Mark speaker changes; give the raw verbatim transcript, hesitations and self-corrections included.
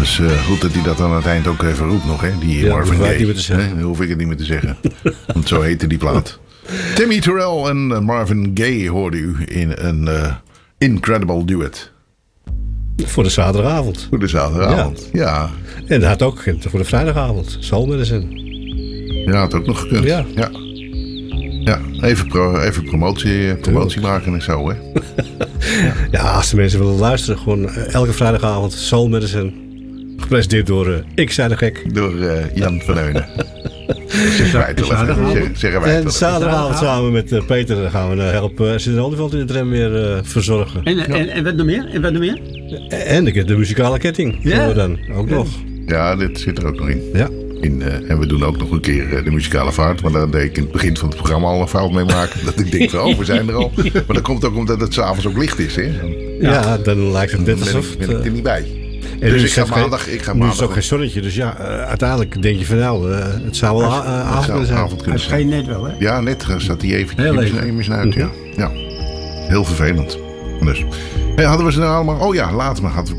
Speaker 1: Dus uh, goed dat hij dat aan het eind ook even roept nog, hè? Die
Speaker 2: ja,
Speaker 1: Marvin Gaye.
Speaker 2: Nee,
Speaker 1: dan hoef ik het niet meer te zeggen. Want zo heette die plaat. Timmy Terrell en uh, Marvin Gaye hoorde u in een uh, incredible duet.
Speaker 2: Voor de zaterdagavond.
Speaker 1: Voor de zaterdagavond, ja. ja.
Speaker 2: En dat had ook voor de vrijdagavond. Soul Medicine.
Speaker 1: Ja, had ook nog gekund. Ja. ja. Ja, even, pro, even promotie, promotie maken en zo, hè.
Speaker 2: ja. ja, als de mensen willen luisteren, gewoon elke vrijdagavond Soul Medicine. Gepresenteerd door uh, Ik Zei de Gek.
Speaker 1: Door uh, Jan van Heunen. Zeggen wij het wel even. Zeggen wij het
Speaker 2: en zaterdagavond samen met uh, Peter gaan we uh, helpen Zit een olifant in de tram weer uh, verzorgen.
Speaker 3: En, en, en wat nog meer? En wat nog meer?
Speaker 2: En de, de muzikale ketting. Ja. We dan ook ja. nog.
Speaker 1: Ja, dit zit er ook nog in.
Speaker 2: Ja.
Speaker 1: In, uh, en we doen ook nog een keer uh, de muzikale vaart. Maar daar deed ik in het begin van het programma al een fout mee maken. Dat ik denk van, oh, we zijn er al. Maar dat komt ook omdat het s'avonds ook licht is. Hè?
Speaker 2: Ja, ja, dan lijkt het net alsof...
Speaker 1: Ben ik, ben ik er niet bij.
Speaker 2: En
Speaker 1: dus
Speaker 2: ik
Speaker 1: ga maandag... Ik ga maandag
Speaker 2: nu is het ook geen zonnetje. Dus ja, uh, uiteindelijk denk je van nou, uh, het zou wel uh, avond kunnen zijn.
Speaker 1: Avond kunnen
Speaker 3: het scheen net wel, hè?
Speaker 1: Ja, net zat hij eventjes even uit. Ja. ja, heel vervelend. Dus. Hey, hadden we ze nou allemaal... Oh ja, later maar hadden we